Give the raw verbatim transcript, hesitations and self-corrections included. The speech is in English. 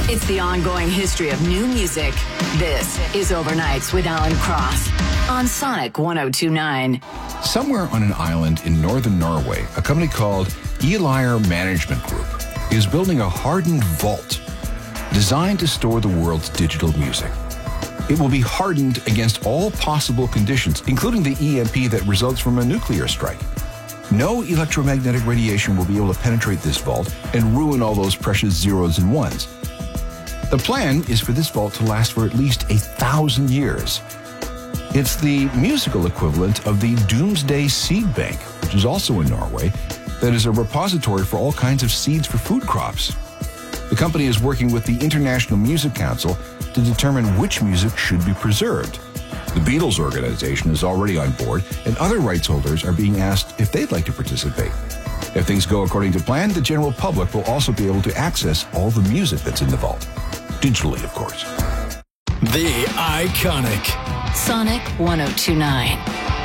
It's the ongoing history of new music. This is Overnights with Alan Cross on Sonic one oh two point nine. Somewhere on an island in northern Norway, a company called Elir Management Group is building a hardened vault designed to store the world's digital music. It will be hardened against all possible conditions, including the E M P that results from a nuclear strike. No electromagnetic radiation will be able to penetrate this vault and ruin all those precious zeros and ones. The plan is for this vault to last for at least a thousand years. It's the musical equivalent of the Doomsday Seed Bank, which is also in Norway, that is a repository for all kinds of seeds for food crops. The company is working with the International Music Council to determine which music should be preserved. The Beatles organization is already on board, and other rights holders are being asked if they'd like to participate. If things go according to plan, the general public will also be able to access all the music that's in the vault. Digitally, of course. The iconic Sonic one oh two point nine.